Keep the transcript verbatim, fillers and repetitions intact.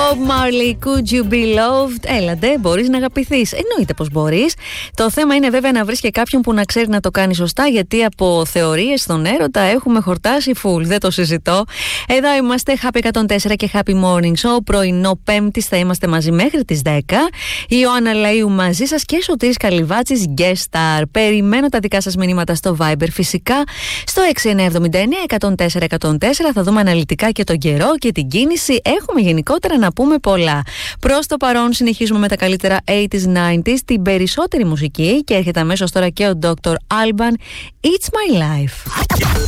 Bob Marley, Could You Be Loved? Έλατε, μπορείς να αγαπηθείς. Εννοείται πως μπορείς. Το θέμα είναι βέβαια να βρεις και κάποιον που να ξέρει να το κάνει σωστά, γιατί από θεωρίες στον έρωτα έχουμε χορτάσει full. Δεν το συζητώ. Εδώ είμαστε, Happy εκατόν τέσσερα και Happy Morning Show. Πρωινό Πέμπτης θα είμαστε μαζί μέχρι τις δέκα. Η Ιωάννα Λαΐου μαζί σας και Σωτήρης Καλυβάτσης guest star. Περιμένω τα δικά σας μηνύματα στο Viber φυσικά. Στο έξι εννιά εβδομήντα εννιά εκατόν τέσσερα εκατόν τέσσερα θα δούμε αναλυτικά και τον καιρό και την κίνηση. Έχουμε γενικότερα να πούμε πολλά. Προς το παρόν συνεχίζουμε με τα καλύτερα ογδόντα ενενήντα, την περισσότερη μουσική, και έρχεται αμέσως τώρα και ο ντόκτορ Alban. It's my life.